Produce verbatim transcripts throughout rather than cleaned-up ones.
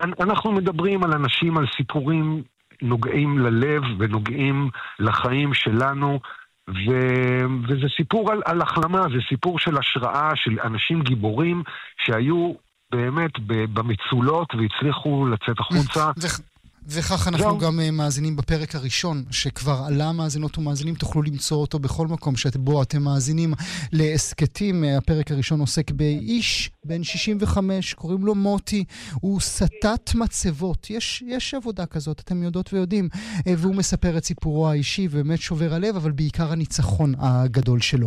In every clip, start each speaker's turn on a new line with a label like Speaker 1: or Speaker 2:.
Speaker 1: אנחנו מדברים על אנשים, על סיפורים נוגעים ללב ונוגעים לחיים שלנו, ו... וזה סיפור על, על החלמה, זה סיפור של השראה, של אנשים גיבורים שהיו באמת במצולות והצליחו לצאת החוצה.
Speaker 2: וכך אנחנו גם מאזינים בפרק הראשון, שכבר עלה מאזינות ומאזינים, תוכלו למצוא אותו בכל מקום שבו אתם מאזינים לעסקתים. הפרק הראשון עוסק באיש בן שישים וחמש, קוראים לו מוטי, הוא סטת מצבות, יש, יש עבודה כזאת, אתם יודעות ויודעים, והוא מספר את סיפורו האישי, ובאמת שובר הלב, אבל בעיקר הניצחון הגדול שלו.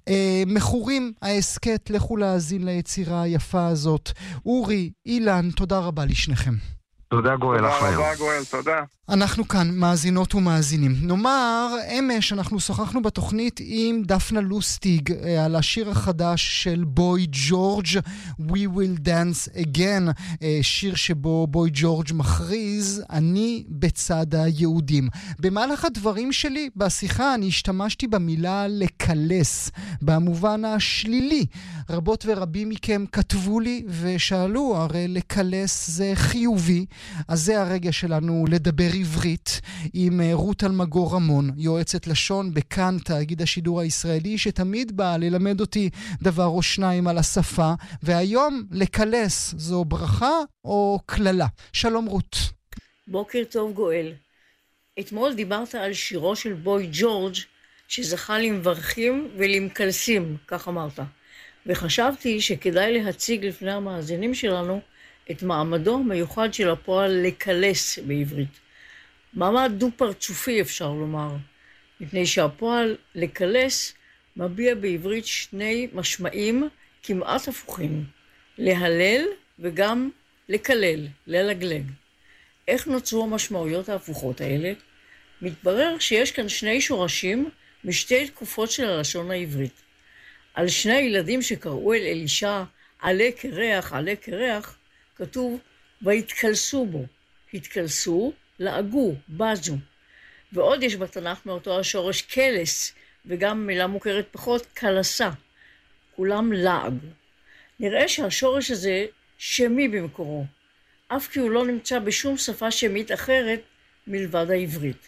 Speaker 2: מחורים העסקת, לכו להאזין ליצירה היפה הזאת. אורי, אילן, תודה רבה לשניכם.
Speaker 1: תודה גואל,
Speaker 3: תודה רבה גואל, תודה.
Speaker 2: אנחנו כאן מאזינות ומאזינים. נאמר, אמש אנחנו שוחחנו בתוכנית עם דפנה לוסטיג על השיר החדש של בוי ג'ורג' We Will Dance Again, שיר שבו בוי ג'ורג' מכריז אני בצד היהודים. במהלך הדברים שלי בשיחה אני השתמשתי במילה לקלס, במובן השלילי. רבות ורבים מכם כתבו לי ושאלו, הרי לקלס זה חיובי, אז זה הרגע שלנו לדבר עברית עם רות אלמגור רמון, יועצת לשון בכאן תאגיד השידור הישראלי, שתמיד באה ללמד אותי דבר או שניים על השפה, והיום לקלס זו ברכה או כללה. שלום רות.
Speaker 4: בוקר טוב גואל. אתמול דיברת על שירו של בוי ג'ורג' שזכה למברכים ולמקלסים, כך אמרת. וחשבתי שכדאי להציג לפני המאזינים שלנו את מעמדו המיוחד של הפועל לקלס בעברית. מעמד דו-פרצופי אפשר לומר, מפני שהפועל לקלס מביע בעברית שני משמעים כמעט הפוכים, להלל וגם לקלל, ללגלג. איך נוצרו המשמעויות ההפוכות האלה? מתברר שיש כאן שני שורשים משתי תקופות של הלשון העברית. על שני ילדים שקראו אל אלישע עלה קרח, עלה קרח, כתוב והתקלסו בו, התקלסו, לעגו, בזו. ועוד יש בתנ"ך מאותו השורש קלס, וגם מילה מוכרת פחות, קלסה. כולם לעג. נראה שהשורש הזה שמי במקורו, אף כי הוא לא נמצא בשום שפה שמית אחרת מלבד העברית.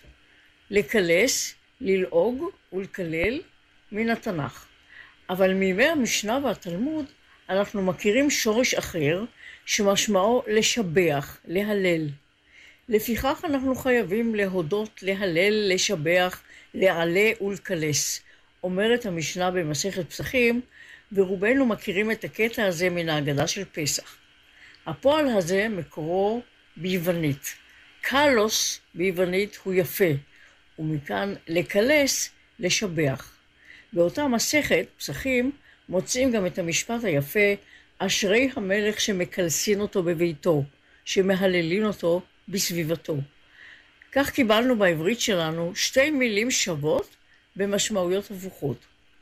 Speaker 4: לקלס, ללעוג ולקלל מן התנ"ך. אבל מימי המשנה והתלמוד אנחנו מכירים שורש אחר שמשמעו לשבח, להלל. לפיכך אנחנו חייבים להודות, להלל, לשבח, לעלה ולקלס. אומרת המשנה במסכת פסחים, ורובנו מכירים את הקטע הזה מן ההגדה של פסח. הפועל הזה מקורו ביוונית. קלוס ביוונית הוא יפה, ומכאן לקלס, לשבח. באותה מסכת פסחים מוצאים גם את המשפט היפה, אשרי המלך שמקלסין אותו בביתו, שמהללין אותו בסביבתו. כך קיבלנו בעברית שלנו שתי מילים שוות במשמעויות הפוכות.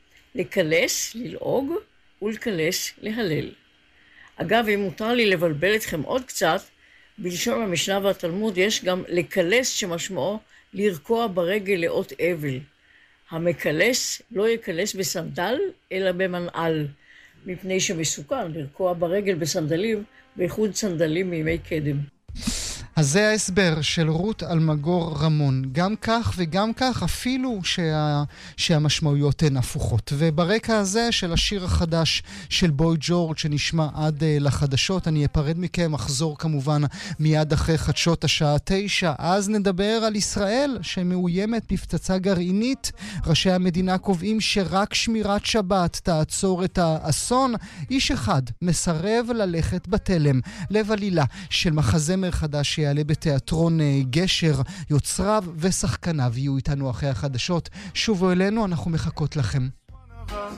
Speaker 4: לקלס, ללעוג, ולקלס, להלל. אגב, אם מותר לי לבלבל אתכם עוד קצת, בלשון המשנה והתלמוד יש גם לקלס שמשמעו לרקוע ברגל לאות אבל. המקלס לא יקלס בסנדל, אלא במנעל, מפני שמסוכן לרקוע ברגל בסנדלים, בייחוד סנדלים מימי קדם.
Speaker 2: אז זה ההסבר של רות אלמגור רמון. גם כך וגם כך, אפילו שה... שהמשמעויות הן הפוכות. וברקע הזה של השיר החדש של בוי ג'ורג' שנשמע עד uh, לחדשות, אני אפרד מכם, אחזור כמובן מיד אחרי חדשות השעה תשע. אז נדבר על ישראל שמאוימת בפצצה גרעינית. ראשי המדינה קובעים שרק שמירת שבת תעצור את האסון. איש אחד מסרב ללכת בתלם. לב עלילה של מחזמר חדש שיעלה בתיאטרון גשר, יוצריו ושחקניו יהיו איתנו אחרי החדשות. שובו אלינו, אנחנו מחכות לכם.